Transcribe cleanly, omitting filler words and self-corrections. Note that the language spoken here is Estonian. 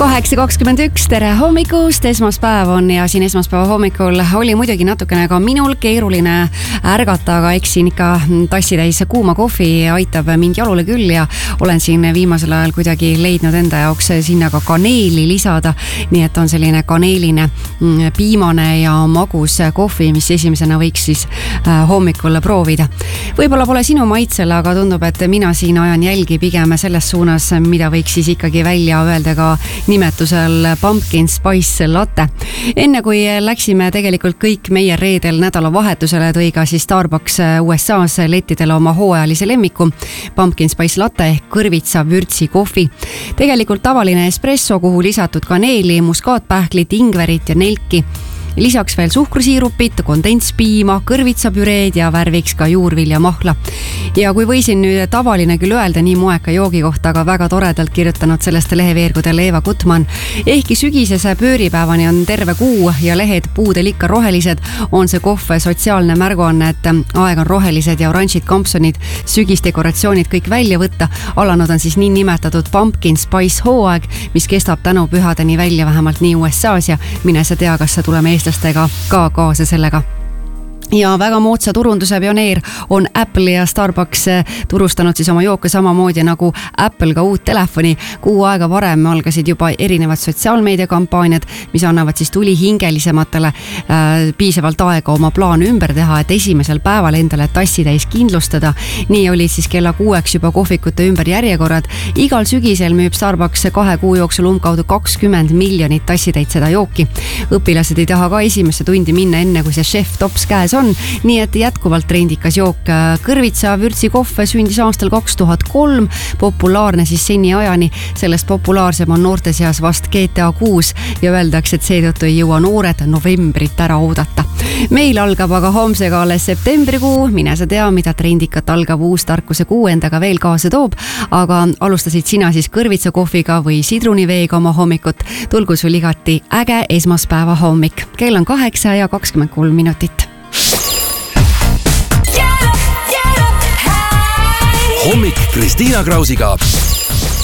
8:21, tere hommikust, esmaspäev on ja siin esmaspäeva hommikul oli muidugi natukene ka minul keeruline ärgata, aga eks siin ikka tassitäis kuuma kohvi aitab mind jalule küll ja olen siin viimasel ajal kuidagi leidnud enda jaoks sinna ka kaneeli lisada, nii et on selline kaneeline, piimane ja magus kohvi, mis esimesena võiks siis hommikul proovida. Võib-olla pole sinu maitsele, aga tundub, et mina siin ajan jälgi pigem selles suunas, mida võiks siis ikkagi välja öelda ka nimetusel Pumpkin Spice Latte. Enne kui läksime tegelikult kõik meie reedel nädalavahetusele, tõi ka siis Starbucks USA-s lettidele oma hooajalise lemmiku Pumpkin Spice Latte ehk kõrvitsa vürtsi kohvi. Tegelikult tavaline espresso, kuhu lisatud kaneeli, muskaatpähklit, ingverit ja nelki. Lisaks veel suhkrusiirupit, kondentspiima, kõrvitsapüreed ja värviks ka juurviljamahla. Ja kui võisin nüüd tavaline küll öelda nii moeka joogi kohta, aga väga toredalt kirjutanud sellest leheveergudel Eva Gutman. Ehkki sügisese pööripäevani on terve kuu ja lehed puudel ikka rohelised, on see kohv sotsiaalne märguanne, et aeg on rohelised ja oranžid kampsonid, sügisdekoratsioonid kõik välja võtta. Alanud on siis nii nimetatud Pumpkin Spice hooaeg, mis kestab tänu pühadeni välja vähemalt nii USA-s ja mine sa tea, kas see tuleme eestlastega ka kaasa sellega. Ja väga moodsa turunduse pioneer on Apple ja Starbucks turustanud siis oma jooke samamoodi nagu Apple ka uut telefoni. Kuu aega varem algasid juba erinevad sotsiaalmeediakampaaniad, mis annavad siis tuli hingelisematele piisavalt aega oma plaan ümber teha, et esimesel päeval endale tassitäis kindlustada. Nii olid siis kella 6 juba kohvikute ümber järjekorrad. Igal sügisel müüb Starbucks 2 kuu jooksul umbkaudu 20 miljonit tassitäit seda jooki. Õpilased ei taha ka esimesse tundi minna enne, kui see chef tops käes on. Nii et jätkuvalt trendikas jook kõrvitsa vürtsi kohv sündis aastal 2003, populaarne siis seni ajani, sellest populaarsem on noorte seas vast GTA 6 ja öeldakse, et seetõttu ei jõua noored novembrit ära oodata. Meil algab aga homsega alles septembrikuu, mine sa tea, mida trendikat algav uus tarkuse kuu endaga veel kaasa toob, aga alustasid sina siis kõrvitsa kohviga või sidruniveega oma hommikut, tulgu sul igati äge esmaspäeva hommik. Kell on 8:23. Hommik Kristiina Krausiga.